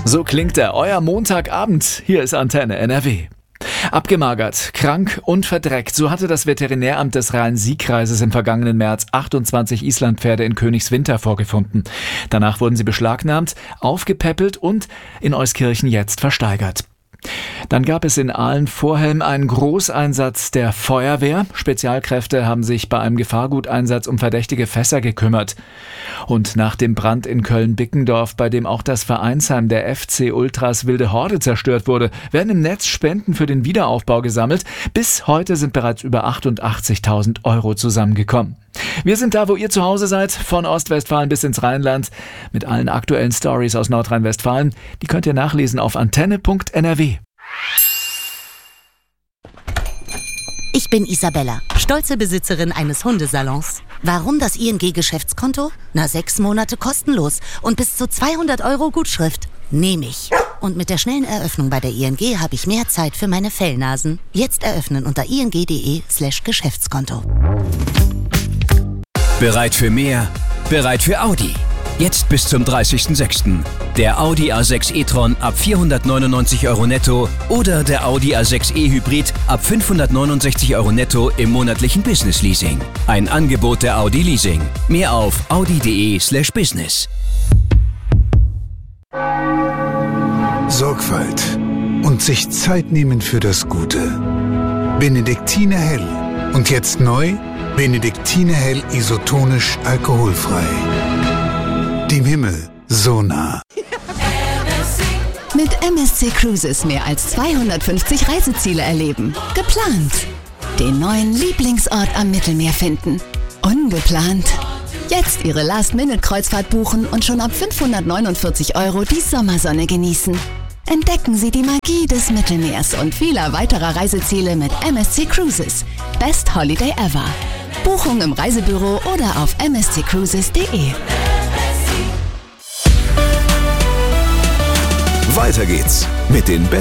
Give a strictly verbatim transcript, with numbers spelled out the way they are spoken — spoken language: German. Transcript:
So klingt er, euer Montagabend. Hier ist Antenne N R W. Abgemagert, krank und verdreckt, so hatte das Veterinäramt des Rhein-Sieg-Kreises im vergangenen März achtundzwanzig Islandpferde in Königswinter vorgefunden. Danach wurden sie beschlagnahmt, aufgepäppelt und in Euskirchen jetzt versteigert. Dann gab es in Aalen-Vorhelm einen Großeinsatz der Feuerwehr. Spezialkräfte haben sich bei einem Gefahrguteinsatz um verdächtige Fässer gekümmert. Und nach dem Brand in Köln-Bickendorf, bei dem auch das Vereinsheim der F C Ultras Wilde Horde zerstört wurde, werden im Netz Spenden für den Wiederaufbau gesammelt. Bis heute sind bereits über achtundachtzigtausend Euro zusammengekommen. Wir sind da, wo ihr zu Hause seid, von Ostwestfalen bis ins Rheinland, mit allen aktuellen Stories aus Nordrhein-Westfalen. Die könnt ihr nachlesen auf antenne punkt n r w. Ich bin Isabella, stolze Besitzerin eines Hundesalons. Warum das I N G-Geschäftskonto? Na, sechs Monate kostenlos und bis zu zweihundert Euro Gutschrift. Nehme ich. Und mit der schnellen Eröffnung bei der I N G habe ich mehr Zeit für meine Fellnasen. Jetzt eröffnen unter ing.de slash Geschäftskonto. Bereit für mehr? Bereit für Audi. Jetzt bis zum dreißigsten sechsten Der Audi A sechs e-tron ab vierhundertneunundneunzig Euro netto oder der Audi A sechs e Hybrid ab fünfhundertneunundsechzig Euro netto im monatlichen Business Leasing. Ein Angebot der Audi Leasing. Mehr auf audi.de slash business. Sorgfalt und sich Zeit nehmen für das Gute. Benediktiner Hell. Und jetzt neu, Benediktiner Hell isotonisch alkoholfrei. Dem Himmel so nah. Mit M S C Cruises mehr als zweihundertfünfzig Reiseziele erleben. Geplant. Den neuen Lieblingsort am Mittelmeer finden. Ungeplant. Jetzt Ihre Last-Minute-Kreuzfahrt buchen und schon ab fünfhundertneunundvierzig Euro die Sommersonne genießen. Entdecken Sie die Magie des Mittelmeers und vieler weiterer Reiseziele mit M S C Cruises. Best Holiday ever. Buchung im Reisebüro oder auf m s c cruises punkt d e. Weiter geht's mit den